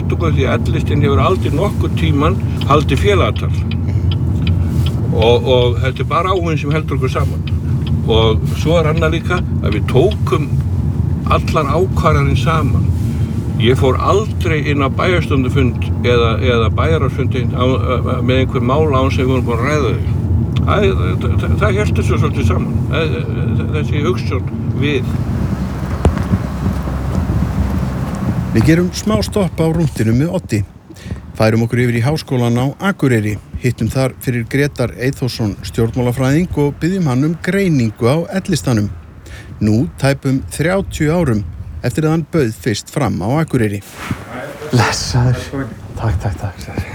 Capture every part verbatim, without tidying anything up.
þáttöku því að L-listinn hefur aldrei nokkuð tíman haldið félagatal. Og, og þetta er bara áhuginn sem heldur okkur saman. Og svo er annað líka að við tókum allar ákvarðanir saman. Ég fór aldrei inn á bæjarstjórnarfund eða, eða bæjarráðsfundi með einhver mál án sem við vorum búin að ræða þau. Það, það, það, það hélt þessu svolítið saman, þessi hugsjón við. Við gerum smá stopp á rúntinu með Oddi. Færum okkur yfir í háskólan á Akureyri, hittum þar fyrir Grétar Eyþórsson stjórnmálafræðing og byggjum hann um greiningu á L-listanum. Nú tæpum þrjátíu árum eftir að hann bauð fyrst fram á Akureyri. Blessaður. Takk, takk, takk.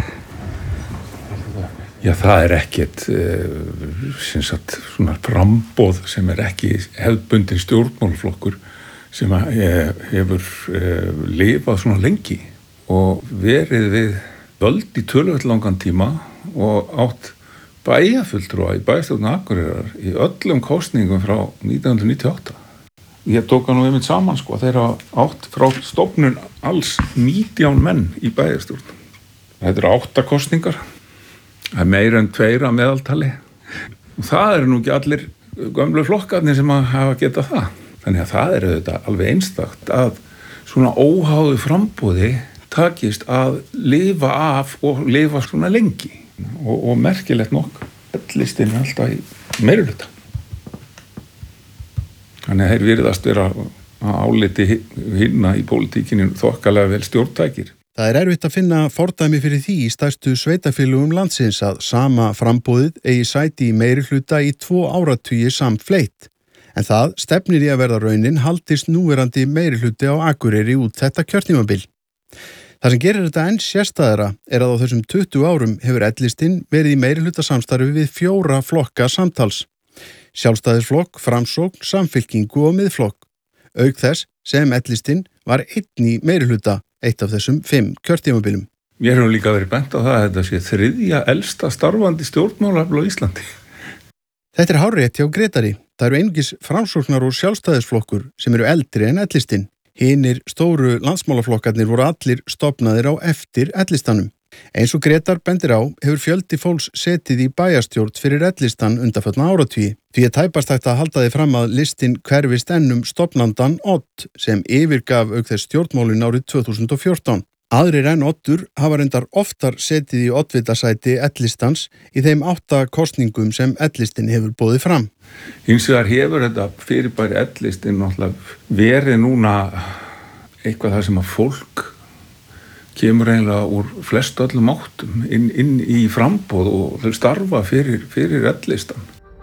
Já, það er ekkert uh, sem sagt svona framboð sem er ekki hefðbundin stjórnmálaflokkur sem að, uh, hefur uh, lifað svona lengi og verið við völd í töluvert langan tíma og átt bæjarfulltrúa í bæjarstjórn Akureyrar í öllum kosningum frá nítján hundruð níutíu og átta. Ég tók hann nú einmitt saman sko, þeir hafa átt frá stofnun alls nítján menn í bæjarstjórn. Þetta eru átta kosningar. Það er meira en tveir að meðaltali. Og það eru nú ekki allir gömlu flokkarnir sem að hafa getað það. Þannig að það er auðvitað alveg einstakt að svona óháðu framboði takist að lifa af og lifa svona lengi. Og, og merkilegt nokk, L-listinn er alltaf í meirihluta. Þannig að þeir virðast vera að áliti hinna í pólitíkinni þokkalega vel stjórntækir. Það er erfitt að finna fordæmi fyrir því í stærstu sveitarfélögum landsins að sama framboðið eigi sæti í meirihluta í tvo áratugi samfleytt. En það stefnir í að verða raunin haldist núverandi meirihluti á Akureyri út þetta kjörtímabil. Það sem gerir þetta enn sérstæðara er að á þessum tuttugu árum hefur L-listinn verið í meirihluta samstarfi við fjóra flokka samtals. Sjálfstæðisflokk, Framsókn, Samfylkingu og Miðflokk. Auk þess sem L-listinn var einn í meirihluta eitt af þessum fimm kjörtímabilum. Mér hefur líka verið bent á það að þetta sé þriðja elsta starfandi stjórnmálafl á Íslandi. Þetta er hárrétt hjá Grétari. Það eru einungis Framsóknar og Sjálfstæðisflokkur sem eru eldri en L-listinn. Hinir stóru landsmálaflokkarnir voru allir stofnaðir á eftir L-listanum. Eins og Grétar bendir á hefur fjöldi fólks setið í bæjarstjórn fyrir L-listan undanförna áratugi. Því að tæpast hægt að halda því fram að listinn hverfist ennum stofnandan Odd sem yfirgaf auk þess stjórnmálin árið tvö þúsund og fjórtán. Aðrir en Oddur hafa reyndar oftar setið í oddvitasæti L-listans í þeim átta kosningum sem L-listinn hefur boðið fram. Hins vegar hefur þetta fyrirbæri L-listinn náttúrulega verið núna eitthvað þar sem að fólk kemur eiginlega úr flest öllum áttum inn, inn í framboð og þau starfa fyrir, fyrir L-listan.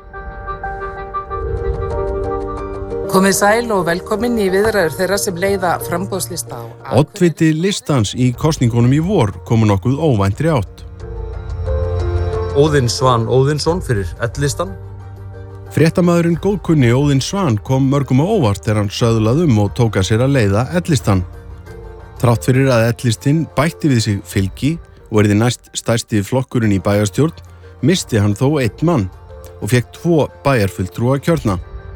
Komið sæl og velkomin í viðræður þeirra sem leiða framboðslista á Akureyri. Oddviti listans í kosningunum í vor komu nokkuð óvæntri átt. Óðinn Svan Óðinsson fyrir L-listan. Fréttamaðurinn góðkunni Óðinn Svan kom mörgum á óvart þegar hann söðlaði um og tók að sér að leiða L-listan. Þrátt fyrir að L-listinn bætti við sig fylgi og erði næst stærsti flokkurinn í bæjarstjórn, misti hann þó einn mann og fékk tvo bæjarfulltrúa kjörna.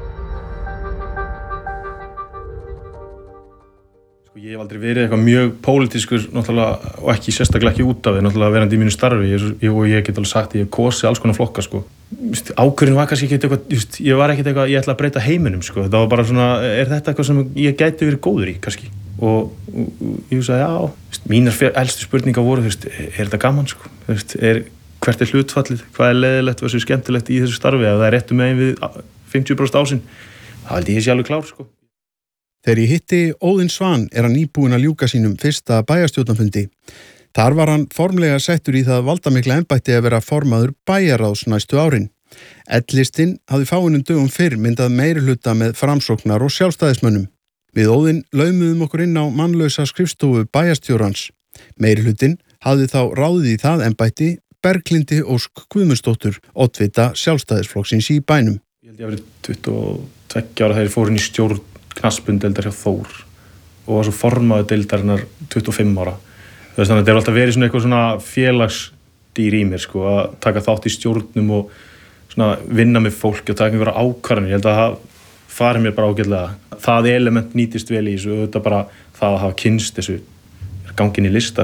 Ég hef aldrei verið eitthvað mjög pólitískur náttúrulega og ekki sérstaklega ekki út af því náttúrulega verandi í mínu starfi ég, og ég get alveg sagt að ég kosi alls konar flokka sko. Ákvörðin var kannski ekki eitthvað, just, ég var ekkert eitthvað, ég ætla að breyta heiminum sko. Þetta var bara svona, er þetta eitthvað sem ég gæti verið góður í kannski og, og, og ég sagði já, just, mínar elstu spurningar voru, just, er þetta gaman sko, just, er, hvert er hlutfallið, hvað er leiðilegt og þessu skemmtilegt í þessu starfi ef það er réttu megin við fimmtíu prósent ásinn, það held ég sé alveg klár sko. Þegar ég hitti Óðinn Svan er hann nýbúinn að ljúka sínum fyrsta bæjarstjórnarfundi. Þar var hann formlega settur í það valdamikla embætti að vera formaður bæjarráðs næstu árin. L-listinn hafði fáeinum dögum fyrr myndað meirihluta með Framsóknar og Sjálfstæðismönnum. Við Óðinn laumuðum okkur inn á mannlausa skrifstofu bæjarstjórans. Meirihlutinn hafði þá ráðið í það embætti Berglindi Ósk Guðmundsdóttur, oddvita Sjálfstæðisflokksins í bænum. Ég held ég að verið tuttugu og tveggja ára þegar ég fór inn í stjórn knattspyrnudeildar hjá Þór og var svo formaður deildarinnar tuttugu og fimm ára. Þannig að þetta er alltaf verið svona eitthvað svona félagsdýr í mér sko, að taka þátt í stjórnum og svona vinna með fólki og taka einhverja ákvarðanir. Ég held að það fari mér bara ágætlega. Það element nýtist vel í þessu og þetta bara það að hafa kynst þessu gangin í lista